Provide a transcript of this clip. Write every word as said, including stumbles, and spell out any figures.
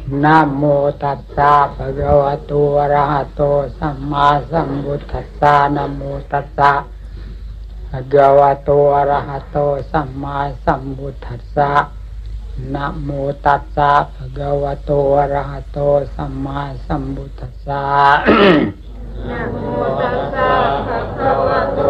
นะโมตัสสะภะคะวะโตอะระหะโตสัมมาสัมพุทธัสสะนะโมตัสสะภะคะวะโตอะระหะโตสัมมาสัมพุทธัสสะนะโมตัสสะภะคะวะโตอะระหะโตสัมมาสัมพุทธัสสะนะโมตัสสะภะคะวะโต